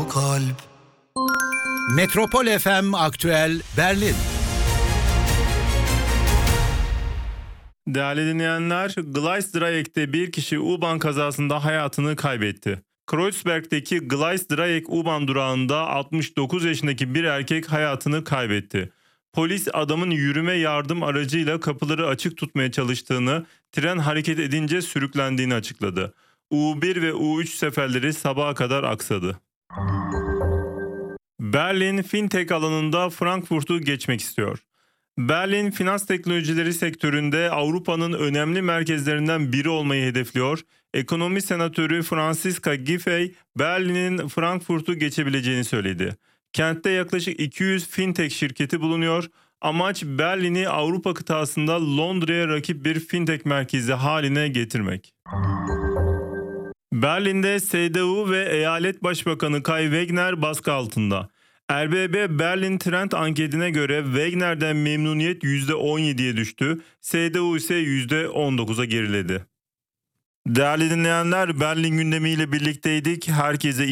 o kalp. Metropol FM Aktüel Berlin. Değerli dinleyenler, Gleisdreieck'te bir kişi U-Bahn kazasında hayatını kaybetti. Kreuzberg'deki Gleisdreieck U-Bahn durağında 69 yaşındaki bir erkek hayatını kaybetti. Polis adamın yürüme yardım aracıyla kapıları açık tutmaya çalıştığını, tren hareket edince sürüklendiğini açıkladı. U1 ve U3 seferleri sabaha kadar aksadı. Berlin fintech alanında Frankfurt'u geçmek istiyor. Berlin finans teknolojileri sektöründe Avrupa'nın önemli merkezlerinden biri olmayı hedefliyor. Ekonomi senatörü Franziska Giffey, Berlin'in Frankfurt'u geçebileceğini söyledi. Kentte yaklaşık 200 fintech şirketi bulunuyor. Amaç Berlin'i Avrupa kıtasında Londra'ya rakip bir fintech merkezi haline getirmek. Berlin'de CDU ve Eyalet Başbakanı Kai Wegner baskı altında. RBB Berlin Trend anketine göre Wegner'den memnuniyet %17'ye düştü, CDU ise %19'a geriledi. Değerli dinleyenler, Berlin gündemiyle birlikteydik. Herkese